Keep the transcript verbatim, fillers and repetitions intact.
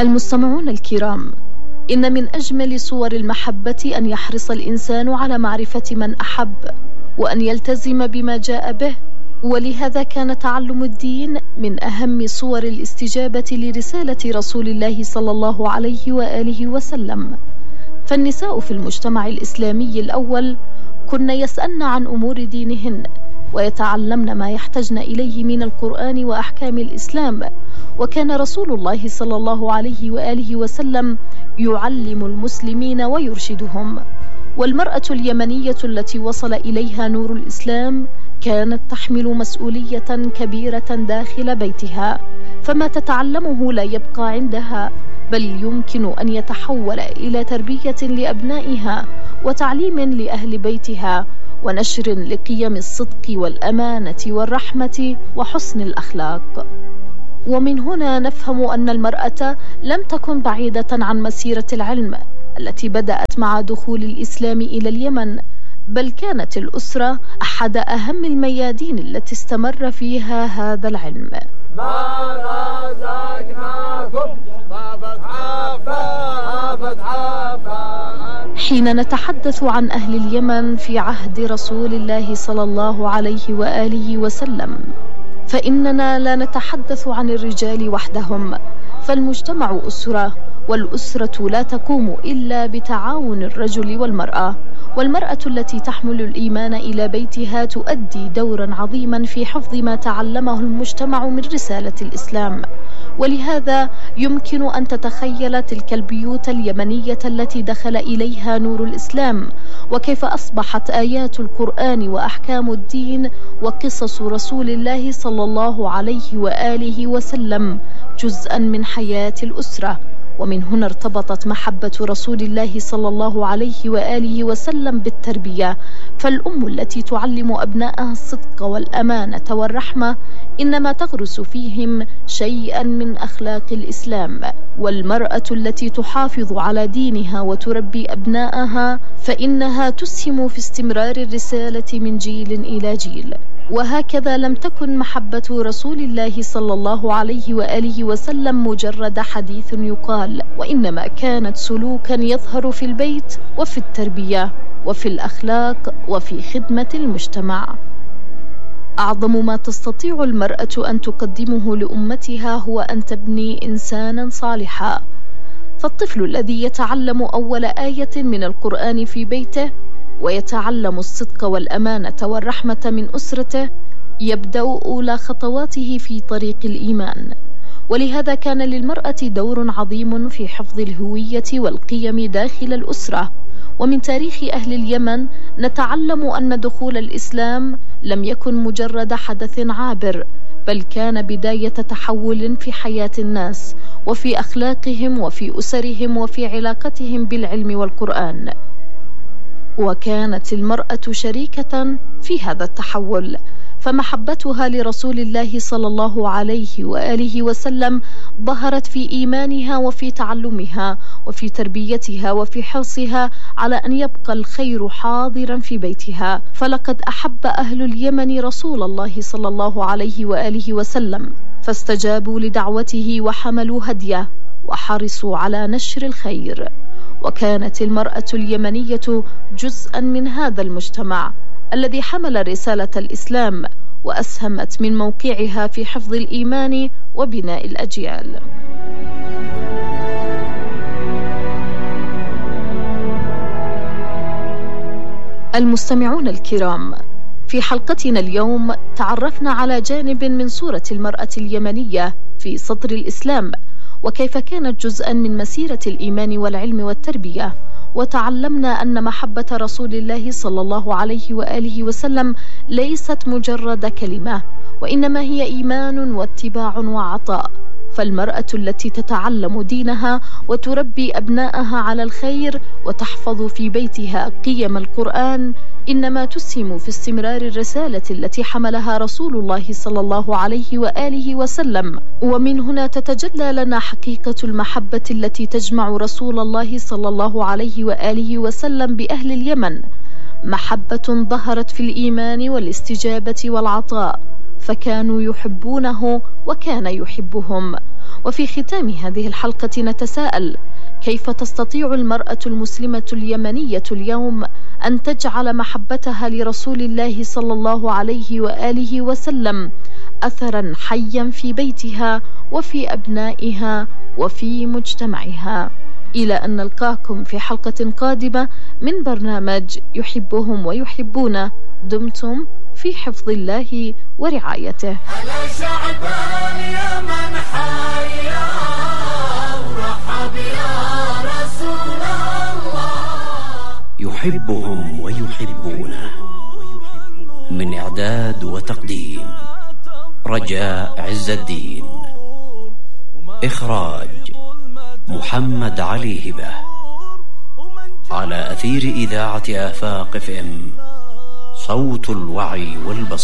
المستمعون الكرام، إن من أجمل صور المحبة أن يحرص الإنسان على معرفة من أحب وأن يلتزم بما جاء به، ولهذا كان تعلم الدين من أهم صور الاستجابة لرسالة رسول الله صلى الله عليه وآله وسلم. فالنساء في المجتمع الإسلامي الأول كن يسألن عن أمور دينهن ويتعلمن ما يحتجن إليه من القرآن وأحكام الإسلام، وكان رسول الله صلى الله عليه وآله وسلم يعلم المسلمين ويرشدهم. والمرأة اليمنية التي وصل إليها نور الإسلام كانت تحمل مسؤولية كبيرة داخل بيتها، فما تتعلمه لا يبقى عندها، بل يمكن أن يتحول إلى تربية لأبنائها وتعليم لأهل بيتها ونشر لقيم الصدق والأمانة والرحمة وحسن الأخلاق. ومن هنا نفهم أن المرأة لم تكن بعيدة عن مسيرة العلم التي بدأت مع دخول الإسلام إلى اليمن، بل كانت الأسرة أحد أهم الميادين التي استمر فيها هذا العلم. ما رزقناكم حين نتحدث عن أهل اليمن في عهد رسول الله صلى الله عليه وآله وسلم، فإننا لا نتحدث عن الرجال وحدهم، فالمجتمع أسرة، والأسرة لا تقوم إلا بتعاون الرجل والمرأة، والمرأة التي تحمل الإيمان إلى بيتها تؤدي دورا عظيما في حفظ ما تعلمه المجتمع من رسالة الإسلام. ولهذا يمكن أن تتخيل تلك البيوت اليمنية التي دخل إليها نور الإسلام، وكيف أصبحت آيات القرآن وأحكام الدين وقصص رسول الله صلى الله عليه وآله وسلم جزءا من حياة الأسرة. ومن هنا ارتبطت محبة رسول الله صلى الله عليه وآله وسلم بالتربية، فالأم التي تعلم أبنائها الصدق والأمانة والرحمة إنما تغرس فيهم شيئا من أخلاق الإسلام، والمرأة التي تحافظ على دينها وتربي أبنائها فإنها تسهم في استمرار الرسالة من جيل إلى جيل. وهكذا لم تكن محبة رسول الله صلى الله عليه وآله وسلم مجرد حديث يقال، وإنما كانت سلوكا يظهر في البيت وفي التربية وفي الأخلاق وفي خدمة المجتمع. أعظم ما تستطيع المرأة أن تقدمه لأمتها هو أن تبني إنسانا صالحا، فالطفل الذي يتعلم أول آية من القرآن في بيته ويتعلم الصدق والأمانة والرحمة من أسرته يبدأ أولى خطواته في طريق الإيمان. ولهذا كان للمرأة دور عظيم في حفظ الهوية والقيم داخل الأسرة. ومن تاريخ أهل اليمن نتعلم أن دخول الإسلام لم يكن مجرد حدث عابر، بل كان بداية تحول في حياة الناس وفي أخلاقهم وفي أسرهم وفي علاقتهم بالعلم والقرآن. وكانت المرأة شريكة في هذا التحول، فمحبتها لرسول الله صلى الله عليه وآله وسلم ظهرت في إيمانها وفي تعلمها وفي تربيتها وفي حرصها على أن يبقى الخير حاضرا في بيتها. فلقد أحب أهل اليمن رسول الله صلى الله عليه وآله وسلم، فاستجابوا لدعوته وحملوا هديه وحرصوا على نشر الخير. وكانت المرأة اليمنية جزءا من هذا المجتمع الذي حمل رسالة الإسلام وأسهمت من موقعها في حفظ الإيمان وبناء الأجيال. المستمعون الكرام، في حلقتنا اليوم تعرفنا على جانب من صورة المرأة اليمنية في صدر الإسلام، وكيف كانت جزءا من مسيرة الإيمان والعلم والتربية. وتعلمنا أن محبة رسول الله صلى الله عليه وآله وسلم ليست مجرد كلمة، وإنما هي إيمان واتباع وعطاء. فالمرأة التي تتعلم دينها وتربي أبنائها على الخير وتحفظ في بيتها قيم القرآن إنما تسهم في استمرار الرسالة التي حملها رسول الله صلى الله عليه وآله وسلم. ومن هنا تتجلى لنا حقيقة المحبة التي تجمع رسول الله صلى الله عليه وآله وسلم بأهل اليمن، محبة ظهرت في الإيمان والاستجابة والعطاء، فكانوا يحبونه وكان يحبهم. وفي ختام هذه الحلقة نتساءل: كيف تستطيع المرأة المسلمة اليمنية اليوم أن تجعل محبتها لرسول الله صلى الله عليه وآله وسلم أثرا حيا في بيتها وفي أبنائها وفي مجتمعها؟ إلى أن نلقاكم في حلقة قادمة من برنامج يحبهم ويحبونه. دمتم في حفظ الله ورعايته. على شعب اليمن حيا ورحب يا رسول الله. يحبهم ويحبونه، من إعداد وتقديم رجاء عز الدين، إخراج محمد علي هبة، على أثير إذاعة آفاق إف إم، صوت الوعي والبصر.